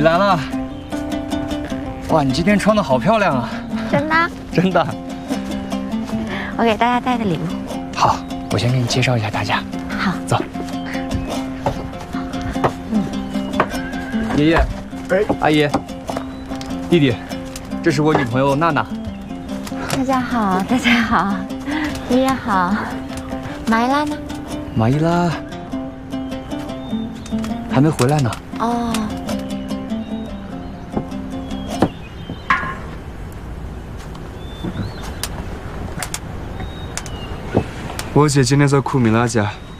来了！哇，你今天穿的好漂亮啊！ 真的？ 真的。 我给大家带的礼物。 好，我先给你介绍一下大家。 好， 走。爷爷，阿姨，弟弟，这是我女朋友娜娜。 大家好，大家好，爷爷好。马伊拉呢？ 马伊拉还没回来呢。 哦。 我姐今天在库米拉家，